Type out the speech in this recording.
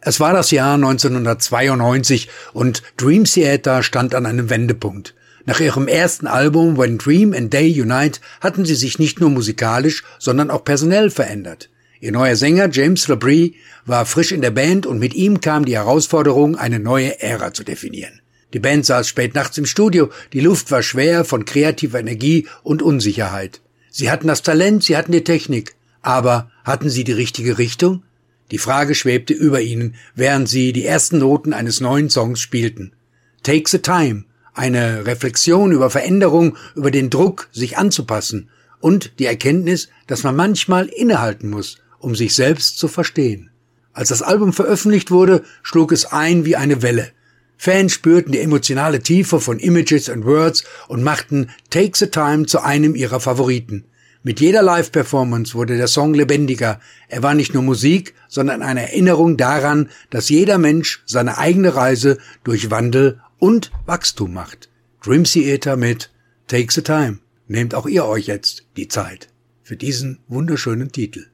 Es war das Jahr 1992 und Dream Theater stand an einem Wendepunkt. Nach ihrem ersten Album When Dream and Day Unite hatten sie sich nicht nur musikalisch, sondern auch personell verändert. Ihr neuer Sänger James LaBrie war frisch in der Band und mit ihm kam die Herausforderung, eine neue Ära zu definieren. Die Band saß spät nachts im Studio, die Luft war schwer von kreativer Energie und Unsicherheit. Sie hatten das Talent, sie hatten die Technik, aber hatten sie die richtige Richtung? Die Frage schwebte über ihnen, während sie die ersten Noten eines neuen Songs spielten. Take the Time, eine Reflexion über Veränderung, über den Druck, sich anzupassen und die Erkenntnis, dass man manchmal innehalten muss, um sich selbst zu verstehen. Als das Album veröffentlicht wurde, schlug es ein wie eine Welle. Fans spürten die emotionale Tiefe von Images and Words und machten Take the Time zu einem ihrer Favoriten. Mit jeder Live-Performance wurde der Song lebendiger. Er war nicht nur Musik, sondern eine Erinnerung daran, dass jeder Mensch seine eigene Reise durch Wandel und Wachstum macht. Dream Theater mit Take the Time. Nehmt auch ihr euch jetzt die Zeit für diesen wunderschönen Titel.